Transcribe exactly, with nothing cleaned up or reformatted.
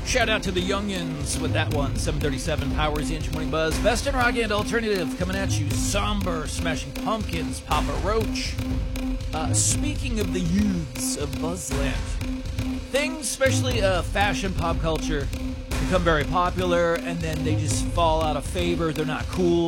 Shout out to the youngins with that one. seven thirty-seven Powers the Inch Morning Buzz. Best in rock and alternative coming at you. Somber, Smashing Pumpkins, Papa Roach. Uh, speaking of the youths of Buzzland, things, especially uh, fashion, pop culture, become very popular, and then they just fall out of favor. They're not cool.